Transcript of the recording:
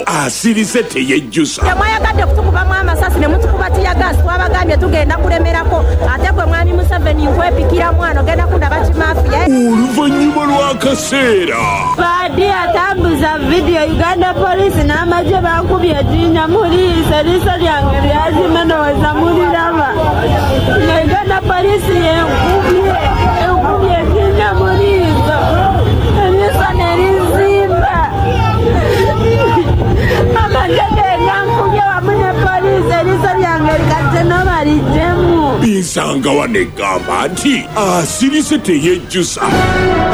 asirise teyejjusa. Temwayagadde kutukubamu amasasi ne mutukuba tiyagasi twabagambye tugenda kulemerako ate gwe mwami Museveni nkwepikira mwana ogenda kundaba kimafiya. Oluvannyuma lw'akaseera Fadi atambuza video Uganda Police n'amagye bankubye ejjinya muliisa eriiso lyange lyazima ndowooza muliraba. Uganda Police yenkubye ejjinya muliiso eriiso ne lizimba. Amagye gankubye wamu ne poliisi eriiso lyange likadde n'obalijjemu. Binsanga wano eggamba nti asirise teyejjusa.